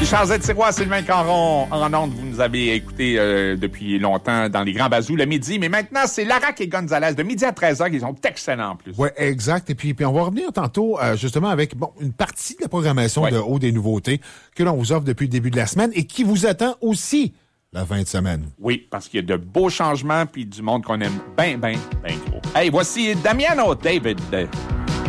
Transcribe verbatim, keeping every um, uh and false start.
Richard Z-Sirois, Sylvain Caron en ondes. Vous nous avez écoutés euh, depuis longtemps dans les Grands Bazous le midi, mais maintenant, c'est Larac et Gonzalez de midi à treize heures qui sont excellents en plus. Oui, exact. Et puis, puis on va revenir tantôt euh, justement avec bon une partie de la programmation ouais. de Haut des nouveautés que l'on vous offre depuis le début de la semaine et qui vous attend aussi la fin de semaine. Oui, parce qu'il y a de beaux changements puis du monde qu'on aime bien, bien, bien gros. Hey, voici Damiano David.